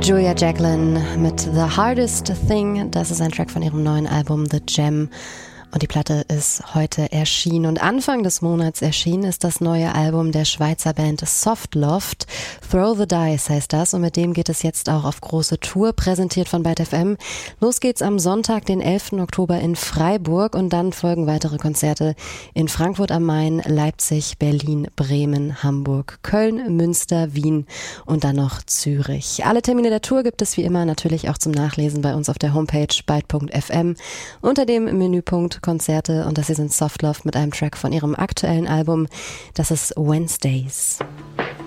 Julia Jacklin mit The Hardest Thing. Das ist ein Track von ihrem neuen Album The Gem. Und die Platte ist heute erschienen. Und Anfang des Monats erschienen ist das neue Album der Schweizer Band Softloft. Throw the Dice heißt das. Und mit dem geht es jetzt auch auf große Tour, präsentiert von Byte FM. Los geht's am Sonntag, den 11. Oktober in Freiburg. Und dann folgen weitere Konzerte in Frankfurt am Main, Leipzig, Berlin, Bremen, Hamburg, Köln, Münster, Wien und dann noch Zürich. Alle Termine der Tour gibt es wie immer natürlich auch zum Nachlesen bei uns auf der Homepage byte.fm unter dem Menüpunkt Konzerte, und das hier sind Softloft mit einem Track von ihrem aktuellen Album. Das ist Wednesdays.